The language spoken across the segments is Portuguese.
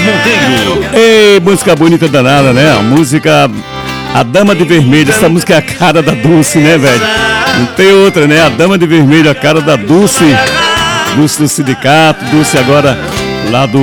Monteiro. Ei, música bonita danada, né? A música A Dama de Vermelho. Essa música é a cara da Dulce, né, velho? Não tem outra, né? A Dama de Vermelho, a cara da Dulce. Dulce do sindicato, Dulce agora lá do...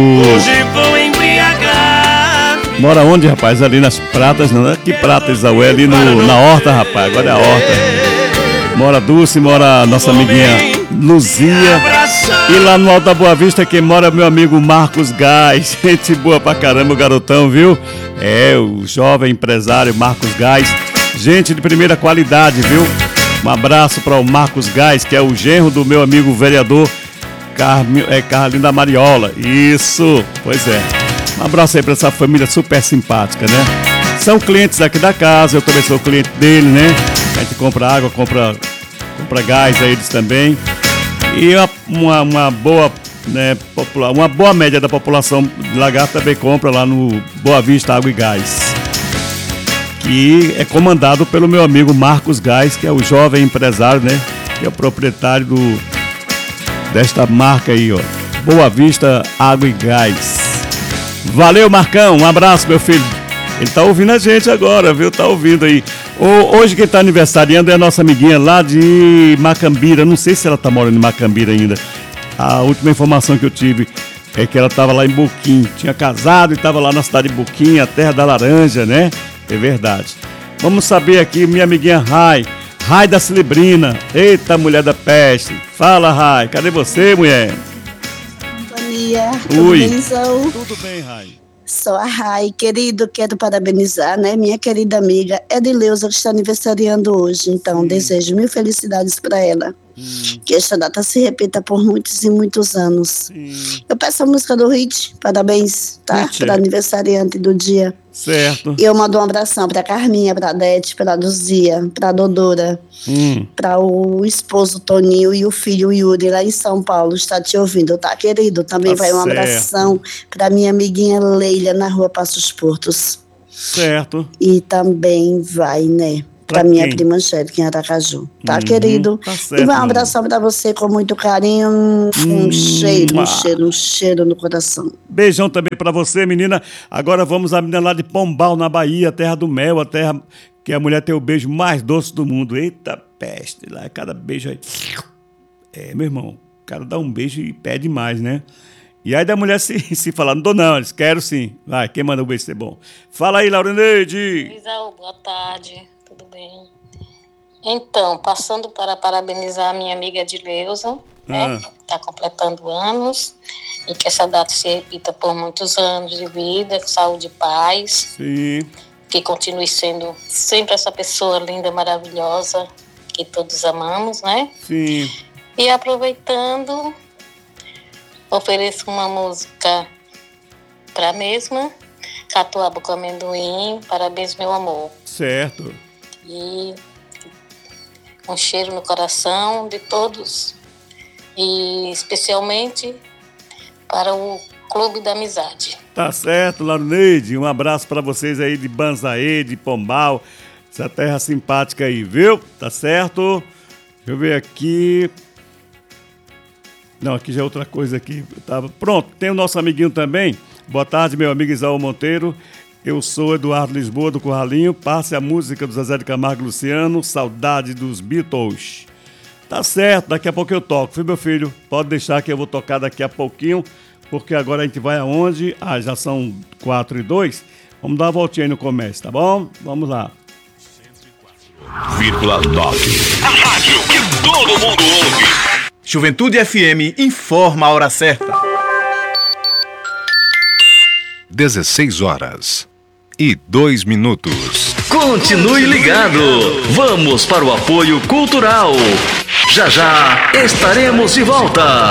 Mora onde, rapaz? Ali nas Pratas, não é? Que Pratas, Isaú? É ali na Horta, rapaz. Agora é a Horta. Mora Dulce, mora a nossa amiguinha Luzia. E lá no Alto da Boa Vista, quem mora é meu amigo Marcos Gás. Gente boa pra caramba, o garotão, viu? É, o jovem empresário Marcos Gás. Gente de primeira qualidade, viu? Um abraço para o Marcos Gás, que é o genro do meu amigo vereador Carlinho da Mariola. Isso, pois é. Um abraço aí para essa família super simpática, né? São clientes aqui da casa, eu também sou cliente dele, né? A gente compra água, compra gás a eles também. E uma boa, né, uma boa média da população de Lagarto também compra lá no Boa Vista Água e Gás, que é comandado pelo meu amigo Marcos Gás, que é o jovem empresário, né? Que é o proprietário desta marca aí, ó. Boa Vista Água e Gás. Valeu, Marcão, um abraço, meu filho. Ele tá ouvindo a gente agora, viu? Tá ouvindo aí. Hoje quem tá aniversariando é a nossa amiguinha lá de Macambira. Não sei se ela tá morando em Macambira ainda. A última informação que eu tive é que ela tava lá em Boquim. Tinha casado e tava lá na cidade de Boquim, a terra da laranja, né? É verdade. Vamos saber aqui, minha amiguinha Rai da Celebrina. Eita, mulher da peste. Fala, Rai. Cadê você, mulher? Bom dia. Oi. Tudo bem, Tudo bem, Rai. Sou a Rai, querido, quero parabenizar, né, minha querida amiga Edileuza, que está aniversariando hoje, então desejo mil felicidades para ela, que esta data se repita por muitos e muitos anos. Eu peço a música do Hit, parabéns, tá, para aniversariante do dia. Certo. E eu mando um abração para Carminha, para Dete, para Luzia, para Dodora, para o esposo Toninho e o filho Yuri lá em São Paulo, está te ouvindo, tá, querido? Também vai um abração para minha amiguinha Leila na rua Passos Portos. Certo. E também vai, né, para minha prima Angélica em Aracaju, tá, querido? Tá certo, e vai um abração para você com muito carinho, um cheiro no coração. Beijão também pra você, menina. Agora vamos a menina lá de Pombal, na Bahia, terra do mel, a terra que a mulher tem o beijo mais doce do mundo. Eita peste, lá cada beijo aí. É, meu irmão, o cara dá um beijo e pede mais, né? E aí da mulher se falar, não dou não, eles quero sim. Vai, quem manda o beijo ser bom? Fala aí, Laurineide. Isaú, boa tarde, tudo bem? Então, passando para parabenizar a minha amiga Edileuza, né, que está completando anos, e que essa data se repita por muitos anos de vida, saúde e paz. Sim. Que continue sendo sempre essa pessoa linda, maravilhosa, que todos amamos, né? Sim. E aproveitando, ofereço uma música para a mesma, Catuaba com Amendoim, Parabéns, Meu Amor. Certo. E um cheiro no coração de todos, e especialmente para o Clube da Amizade. Tá certo, Laurineide. Um abraço pra vocês aí de Banzaê, de Pombal, essa terra simpática aí, viu? Tá certo? Deixa eu ver aqui. Não, aqui já é outra coisa aqui. Pronto, tem o nosso amiguinho também. Boa tarde, meu amigo Isaú Monteiro. Eu sou Eduardo Lisboa, do Curralinho. Passe a música do Zezé de Camargo e Luciano, Saudade dos Beatles. Tá certo, daqui a pouco eu toco, viu, meu filho? Pode deixar que eu vou tocar daqui a pouquinho, porque agora a gente vai aonde? Já são 4:02. Vamos dar uma voltinha aí no comércio, tá bom? Vamos lá. 100,9. A rádio que todo mundo ouve. Juventude FM informa a hora certa. 16h02. Continue ligado. Vamos para o apoio cultural. Já já estaremos de volta.